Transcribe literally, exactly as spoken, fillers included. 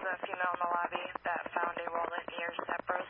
a female in the lobby that found a wallet near Sepros